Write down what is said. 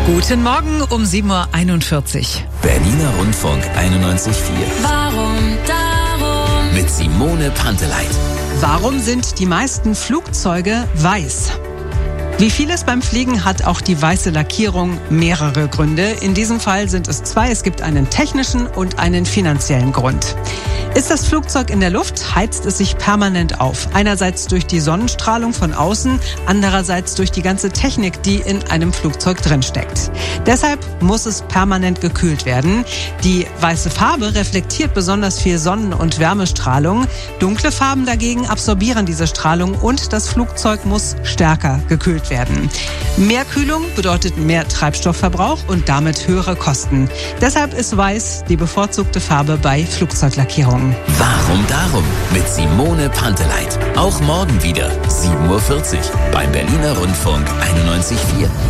Guten Morgen um 7.41 Uhr. Berliner Rundfunk 91.4. Warum darum? Mit Simone Panteleit. Warum sind die meisten Flugzeuge weiß? Wie vieles beim Fliegen hat auch die weiße Lackierung mehrere Gründe. In diesem Fall sind es zwei. Es gibt einen technischen und einen finanziellen Grund. Ist das Flugzeug in der Luft, heizt es sich permanent auf. Einerseits durch die Sonnenstrahlung von außen, andererseits durch die ganze Technik, die in einem Flugzeug drinsteckt. Deshalb muss es permanent gekühlt werden. Die weiße Farbe reflektiert besonders viel Sonnen- und Wärmestrahlung. Dunkle Farben dagegen absorbieren diese Strahlung und das Flugzeug muss stärker gekühlt werden. Mehr Kühlung bedeutet mehr Treibstoffverbrauch und damit höhere Kosten. Deshalb ist weiß die bevorzugte Farbe bei Flugzeuglackierungen. Warum darum? Mit Simone Panteleit. Auch morgen wieder 7.40 Uhr beim Berliner Rundfunk 91.4.